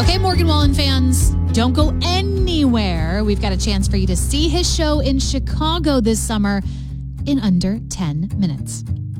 Okay, Morgan Wallen fans, don't go anywhere. We've got a chance for you to see his show in Chicago this summer in under 10 minutes.